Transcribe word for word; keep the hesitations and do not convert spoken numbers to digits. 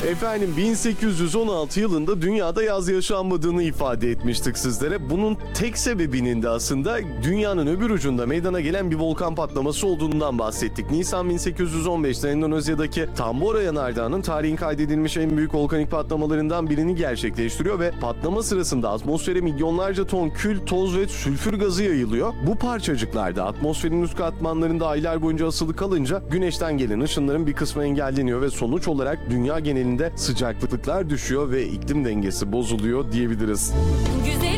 Efendim bin sekiz yüz on altı yılında dünyada yaz yaşanmadığını ifade etmiştik sizlere. Bunun tek sebebinin de aslında dünyanın öbür ucunda meydana gelen bir volkan patlaması olduğundan bahsettik. Nisan bin sekiz yüz on beşte Endonezya'daki Tambora Yanardağı'nın tarihin kaydedilmiş en büyük volkanik patlamalarından birini gerçekleştiriyor ve patlama sırasında atmosfere milyonlarca ton kül, toz ve sülfür gazı yayılıyor. Bu parçacıklar da atmosferin üst katmanlarında aylar boyunca asılı kalınca güneşten gelen ışınların bir kısmı engelleniyor ve sonuç olarak dünya genelinde sıcaklıklar düşüyor ve iklim dengesi bozuluyor diyebiliriz. Güzel